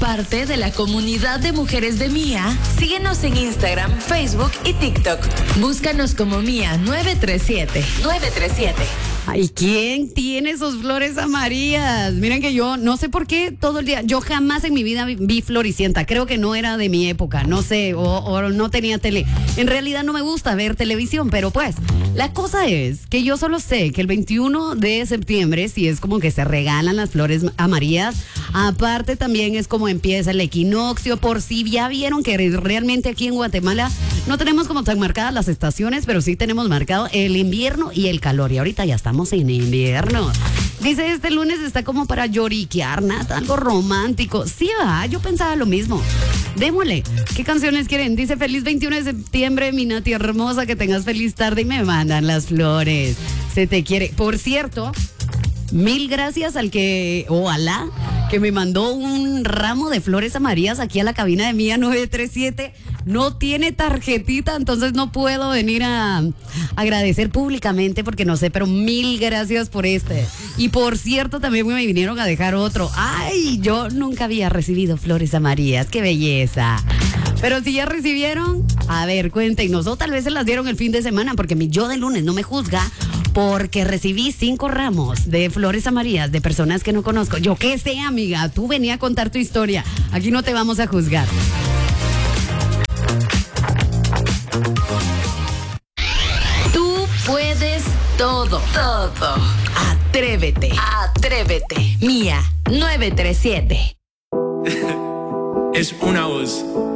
parte de la comunidad de mujeres de Mía, síguenos en Instagram, Facebook y TikTok. Búscanos como Mía 937. Ay, ¿quién tiene sus flores amarillas? Miren que yo no sé por qué todo el día, yo jamás en mi vida vi Floricienta, creo que no era de mi época, no sé, o no tenía tele. En realidad no me gusta ver televisión, pero pues, la cosa es que yo solo sé que el 21 de septiembre, sí es como que se regalan las flores amarillas, aparte también es como empieza el equinoccio, por si ya vieron que realmente aquí en Guatemala no tenemos como tan marcadas las estaciones, pero sí tenemos marcado el invierno y el calor, y ahorita ya estamos en invierno. Dice, este lunes está como para lloriquear, nada, algo romántico. Sí, va, yo pensaba lo mismo. Démosle. ¿Qué canciones quieren? Dice, feliz 21 de septiembre, mi Nati hermosa, que tengas feliz tarde, y me mandan las flores. Se te quiere. Por cierto, mil gracias al que, o alá, que me mandó un ramo de flores amarillas aquí a la cabina de Mía 937. No tiene tarjetita, entonces no puedo venir a agradecer públicamente porque no sé, pero mil gracias por este. Y por cierto, también me vinieron a dejar otro. Ay, yo nunca había recibido flores amarillas, qué belleza. Pero si ya recibieron, a ver, cuéntenos, o tal vez se las dieron el fin de semana, porque mi yo de lunes no me juzga, porque recibí 5 ramos de flores amarillas de personas que no conozco. Yo qué sé, amiga, tú venía a contar tu historia, aquí no te vamos a juzgar. Tú puedes todo. Atrévete. Mía 937. Es una voz.